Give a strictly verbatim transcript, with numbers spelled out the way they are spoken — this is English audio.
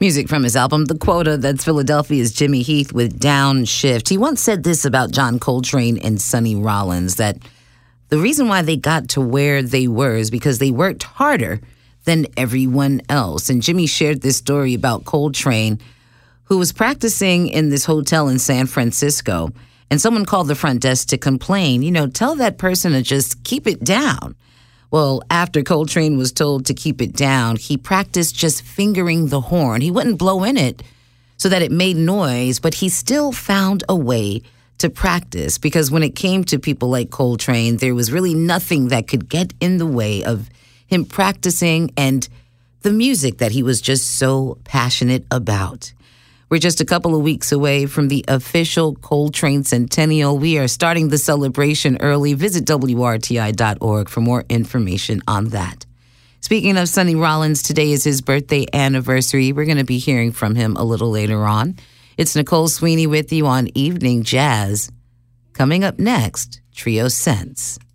Music from his album, The Quota. That's Philadelphia's Jimmy Heath with Downshift. He once said this about John Coltrane and Sonny Rollins, that the reason why they got to where they were is because they worked harder than everyone else. And Jimmy shared this story about Coltrane, who was practicing in this hotel in San Francisco, and someone called the front desk to complain, you know, tell that person to just keep it down. Well, after Coltrane was told to keep it down, he practiced just fingering the horn. He wouldn't blow in it so that it made noise, but he still found a way to practice, because when it came to people like Coltrane, there was really nothing that could get in the way of him practicing and the music that he was just so passionate about. We're just a couple of weeks away from the official Coltrane Centennial. We are starting the celebration early. Visit W R T I dot org for more information on that. Speaking of Sonny Rollins, today is his birthday anniversary. We're going to be hearing from him a little later on. It's Nicole Sweeney with you on Evening Jazz. Coming up next, Trio Sense.